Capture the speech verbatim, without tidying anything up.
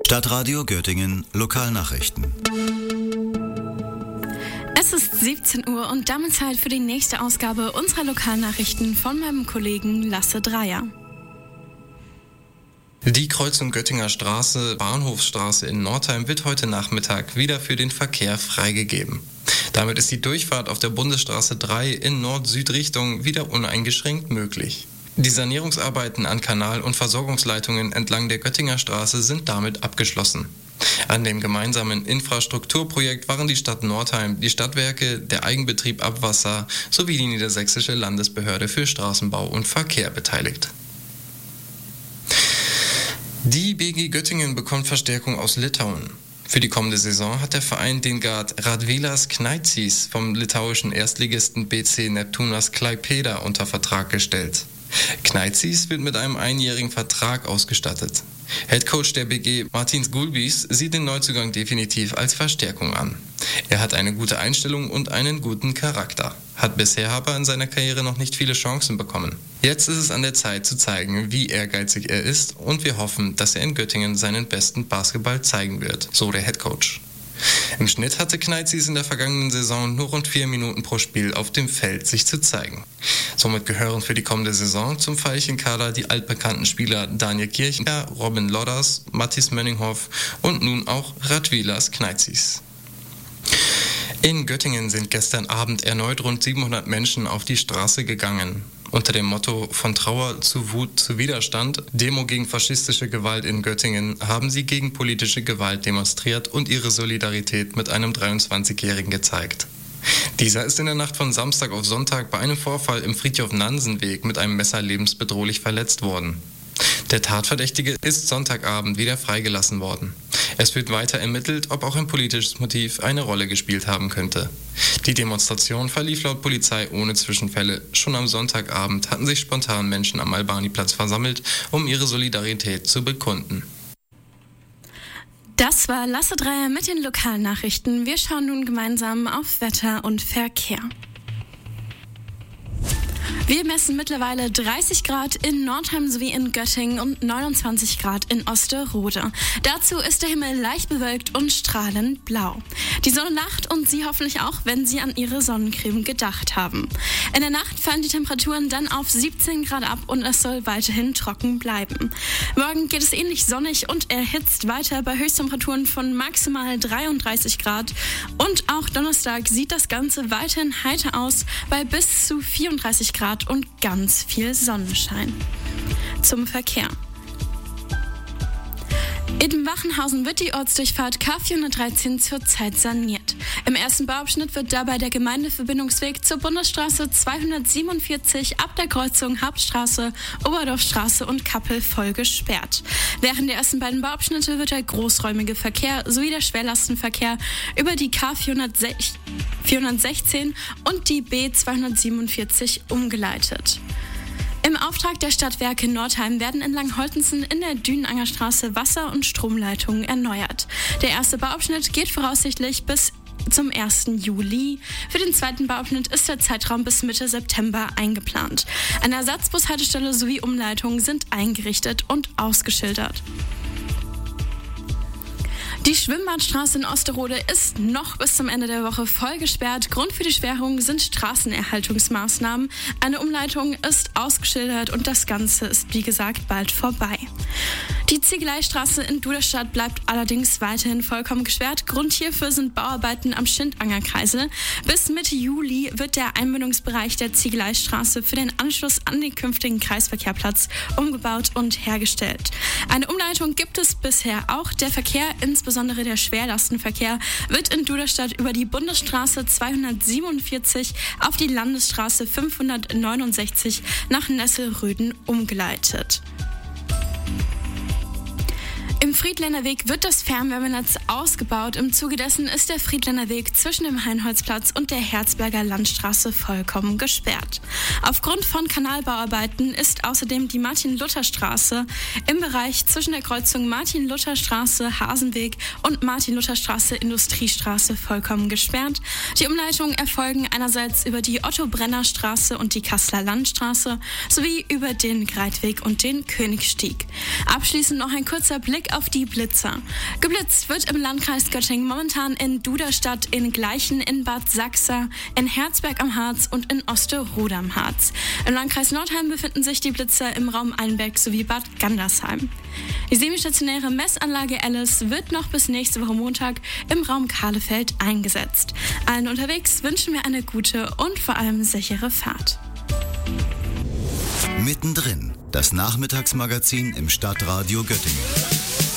Stadtradio Göttingen Lokalnachrichten. Es ist siebzehn Uhr und damit Zeit für die nächste Ausgabe unserer Lokalnachrichten von meinem Kollegen Lasse Dreier. Die Kreuzung Göttinger Straße, Bahnhofsstraße in Nordheim wird heute Nachmittag wieder für den Verkehr freigegeben. Damit ist die Durchfahrt auf der Bundesstraße drei in Nord-Süd-Richtung wieder uneingeschränkt möglich. Die Sanierungsarbeiten an Kanal- und Versorgungsleitungen entlang der Göttinger Straße sind damit abgeschlossen. An dem gemeinsamen Infrastrukturprojekt waren die Stadt Nordheim, die Stadtwerke, der Eigenbetrieb Abwasser sowie die Niedersächsische Landesbehörde für Straßenbau und Verkehr beteiligt. Die B G Göttingen bekommt Verstärkung aus Litauen. Für die kommende Saison hat der Verein den Guard Radvilas Kniacis vom litauischen Erstligisten B C Neptūnas Klaipėda unter Vertrag gestellt. Kniacis wird mit einem einjährigen Vertrag ausgestattet. Headcoach der B G Martins Gulbis sieht den Neuzugang definitiv als Verstärkung an. Er hat eine gute Einstellung und einen guten Charakter, hat bisher aber in seiner Karriere noch nicht viele Chancen bekommen. Jetzt ist es an der Zeit zu zeigen, wie ehrgeizig er ist, und wir hoffen, dass er in Göttingen seinen besten Basketball zeigen wird, so der Headcoach. Im Schnitt hatte Kniacis in der vergangenen Saison nur rund vier Minuten pro Spiel auf dem Feld sich zu zeigen. Somit gehören für die kommende Saison zum Veilchenkader die altbekannten Spieler Daniel Kirchner, Robin Lodders, Matthis Mönninghoff und nun auch Radvilas Kniacis. In Göttingen sind gestern Abend erneut rund siebenhundert Menschen auf die Straße gegangen. Unter dem Motto von Trauer zu Wut zu Widerstand, Demo gegen faschistische Gewalt in Göttingen, haben sie gegen politische Gewalt demonstriert und ihre Solidarität mit einem dreiundzwanzigjährigen gezeigt. Dieser ist in der Nacht von Samstag auf Sonntag bei einem Vorfall im Fridtjof-Nansen-Weg mit einem Messer lebensbedrohlich verletzt worden. Der Tatverdächtige ist Sonntagabend wieder freigelassen worden. Es wird weiter ermittelt, ob auch ein politisches Motiv eine Rolle gespielt haben könnte. Die Demonstration verlief laut Polizei ohne Zwischenfälle. Schon am Sonntagabend hatten sich spontan Menschen am Albaniplatz versammelt, um ihre Solidarität zu bekunden. Das war Lasse Dreier mit den Lokalnachrichten. Wir schauen nun gemeinsam auf Wetter und Verkehr. Wir messen mittlerweile dreißig Grad in Nordheim sowie in Göttingen und neunundzwanzig Grad in Osterode. Dazu ist der Himmel leicht bewölkt und strahlend blau. Die Sonne lacht und Sie hoffentlich auch, wenn Sie an Ihre Sonnencreme gedacht haben. In der Nacht fallen die Temperaturen dann auf siebzehn Grad ab und es soll weiterhin trocken bleiben. Morgen geht es ähnlich sonnig und erhitzt weiter bei Höchsttemperaturen von maximal dreiunddreißig Grad. Und auch Donnerstag sieht das Ganze weiterhin heiter aus bei bis zu vierunddreißig Grad und ganz viel Sonnenschein. Zum Verkehr. In Wachenhausen wird die Ortsdurchfahrt K vierhundertdreizehn zurzeit saniert. Im ersten Bauabschnitt wird dabei der Gemeindeverbindungsweg zur Bundesstraße zweihundertsiebenundvierzig ab der Kreuzung Hauptstraße, Oberdorfstraße und Kappel voll gesperrt. Während der ersten beiden Bauabschnitte wird der großräumige Verkehr sowie der Schwerlastenverkehr über die K vierhundertsechzehn und die B zweihundertsiebenundvierzig umgeleitet. Im Auftrag der Stadtwerke Nordheim werden entlang Holtensen in der Dünenanger Straße Wasser- und Stromleitungen erneuert. Der erste Bauabschnitt geht voraussichtlich bis zum ersten Juli. Für den zweiten Bauabschnitt ist der Zeitraum bis Mitte September eingeplant. Eine Ersatzbushaltestelle sowie Umleitungen sind eingerichtet und ausgeschildert. Die Schwimmbadstraße in Osterode ist noch bis zum Ende der Woche voll gesperrt. Grund für die Sperrung sind Straßenerhaltungsmaßnahmen. Eine Umleitung ist ausgeschildert und das Ganze ist, wie gesagt, bald vorbei. Die Ziegeleistraße in Duderstadt bleibt allerdings weiterhin vollkommen gesperrt. Grund hierfür sind Bauarbeiten am Schindanger Kreisel. Bis Mitte Juli wird der Einmündungsbereich der Ziegeleistraße für den Anschluss an den künftigen Kreisverkehrplatz umgebaut und hergestellt. Eine Umleitung gibt es bisher auch. Der Verkehr, insbesondere der Schwerlastenverkehr, wird in Duderstadt über die Bundesstraße zweihundertsiebenundvierzig auf die Landesstraße fünfhundertneunundsechzig nach Nesselröden umgeleitet. Im Friedländer Weg wird das Fernwärmenetz ausgebaut. Im Zuge dessen ist der Friedländer Weg zwischen dem Heinholzplatz und der Herzberger Landstraße vollkommen gesperrt. Aufgrund von Kanalbauarbeiten ist außerdem die Martin-Luther-Straße im Bereich zwischen der Kreuzung Martin-Luther-Straße Hasenweg und Martin-Luther-Straße Industriestraße vollkommen gesperrt. Die Umleitungen erfolgen einerseits über die Otto-Brenner-Straße und die Kasseler Landstraße sowie über den Greitweg und den Königstieg. Abschließend noch ein kurzer Blick auf die Blitzer. Geblitzt wird im Landkreis Göttingen momentan in Duderstadt, in Gleichen, in Bad Sachsa, in Herzberg am Harz und in Osterode am Harz. Im Landkreis Nordheim befinden sich die Blitzer im Raum Einbeck sowie Bad Gandersheim. Die semistationäre Messanlage Alice wird noch bis nächste Woche Montag im Raum Kahlefeld eingesetzt. Allen unterwegs wünschen wir eine gute und vor allem sichere Fahrt. Mittendrin, das Nachmittagsmagazin im Stadtradio Göttingen.